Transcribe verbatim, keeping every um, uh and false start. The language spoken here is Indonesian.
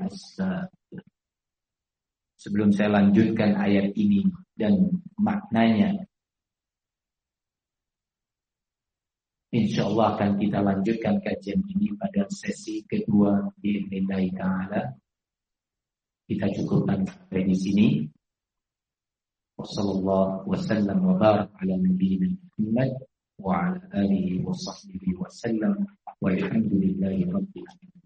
hisab. Sebelum saya lanjutkan ayat ini dan maknanya, insyaallah akan kita lanjutkan kajian ini pada sesi kedua biidznillah taala. Kita cukupkan sampai di sini. Wassallallahu wasallam wa barak ala nabiyyina Muhammad wa ala alihi wa sahbihi wasallam walhamdulillahi rabbil alamin.